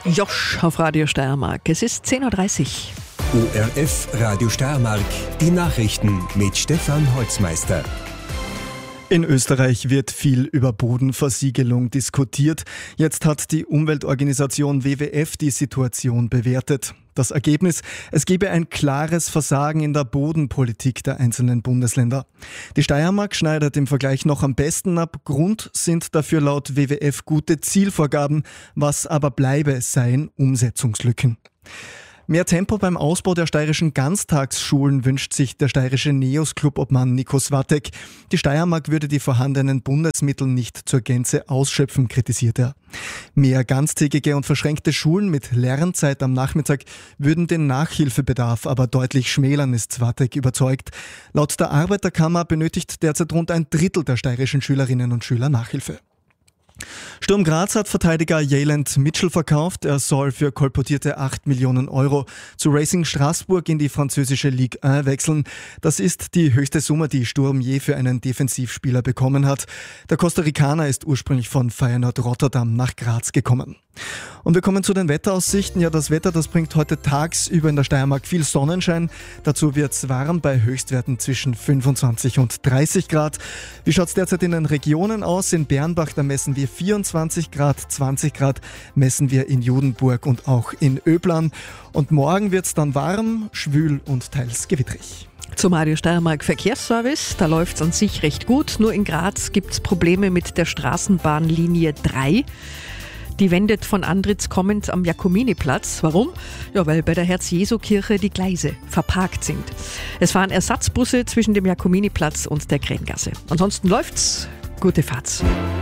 Josch auf Radio Steiermark. Es ist 10.30 Uhr. ORF Radio Steiermark, die Nachrichten mit Stefan Holzmeister. In Österreich wird viel über Bodenversiegelung diskutiert. Jetzt hat die Umweltorganisation WWF die Situation bewertet. Das Ergebnis: Es gebe ein klares Versagen in der Bodenpolitik der einzelnen Bundesländer. Die Steiermark schneidet im Vergleich noch am besten ab. Grund sind dafür laut WWF gute Zielvorgaben. Was aber bleibe, seien Umsetzungslücken. Mehr Tempo beim Ausbau der steirischen Ganztagsschulen wünscht sich der steirische NEOS-Clubobmann Nico Swatek. Die Steiermark würde die vorhandenen Bundesmittel nicht zur Gänze ausschöpfen, kritisiert er. Mehr ganztägige und verschränkte Schulen mit Lernzeit am Nachmittag würden den Nachhilfebedarf aber deutlich schmälern, ist Swatek überzeugt. Laut der Arbeiterkammer benötigt derzeit rund ein Drittel der steirischen Schülerinnen und Schüler Nachhilfe. Sturm Graz hat Verteidiger Jayland Mitchell verkauft. Er soll für kolportierte 8 Millionen Euro zu Racing Straßburg in die französische Ligue 1 wechseln. Das ist die höchste Summe, die Sturm je für einen Defensivspieler bekommen hat. Der Costa Ricaner ist ursprünglich von Feyenoord Rotterdam nach Graz gekommen. Und wir kommen zu den Wetteraussichten. Ja, das Wetter, das bringt heute tagsüber in der Steiermark viel Sonnenschein. Dazu wird's warm bei Höchstwerten zwischen 25 und 30 Grad. Wie schaut's derzeit in den Regionen aus? In Bernbach, da messen wir 24 Grad, 20 Grad messen wir in Judenburg und auch in Öblan. Und morgen wird's dann warm, schwül und teils gewittrig. Zum Radio Steiermark Verkehrsservice, da läuft's an sich recht gut. Nur in Graz gibt's Probleme mit der Straßenbahnlinie 3. Die wendet von Andritz kommend am Jakominiplatz. Warum? Ja, weil bei der Herz-Jesu-Kirche die Gleise verparkt sind. Es fahren Ersatzbusse zwischen dem Jakominiplatz und der Krähengasse. Ansonsten läuft's. Gute Fahrt.